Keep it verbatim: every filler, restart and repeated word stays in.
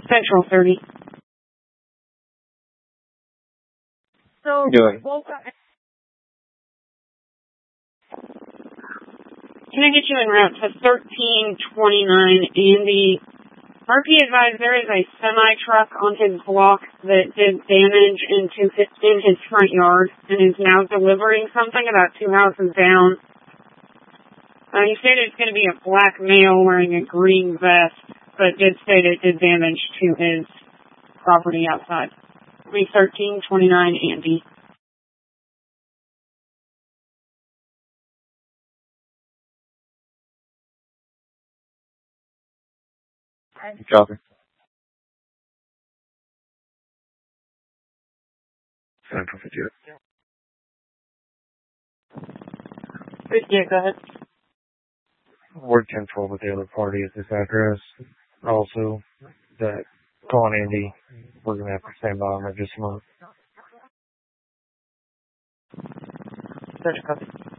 Central thirty. So, Good. well, can I get you en route to thirteen twenty-nine Andy? R P advised there is a semi-truck on his block that did damage into his, in his front yard and is now delivering something about two houses down. Uh, he stated it's going to be a black male wearing a green vest, but did state it did damage to his property outside. It'll be thirteen twenty-nine Andy. Copy. Central fifty-eight. Yeah, go ahead. We're ten twelve with the other party at this address. Also, that calling Andy, we're going to have to stand by him for just a month. Search copy.